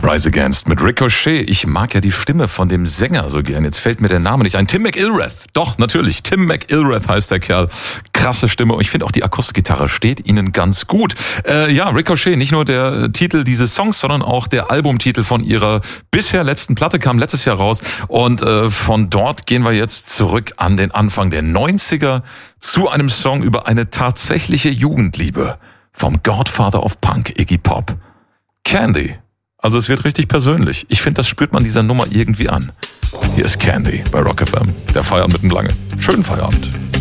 Rise Against mit Ricochet. Ich mag ja die Stimme von dem Sänger so gern. Jetzt fällt mir der Name nicht ein. Tim McIlrath. Doch, natürlich. Tim McIlrath heißt der Kerl. Krasse Stimme. Und ich finde auch die Akustikgitarre steht ihnen ganz gut. Ja, Ricochet, nicht nur der Titel dieses Songs, sondern auch der Albumtitel von ihrer bisher letzten Platte, kam letztes Jahr raus. Und von dort gehen wir jetzt zurück an den Anfang der 90er zu einem Song über eine tatsächliche Jugendliebe vom Godfather of Punk, Iggy Pop. Candy. Also es wird richtig persönlich. Ich finde, das spürt man dieser Nummer irgendwie an. Hier ist Candy bei Rock FM. Der Feierabend mitten lange. Schönen Feierabend.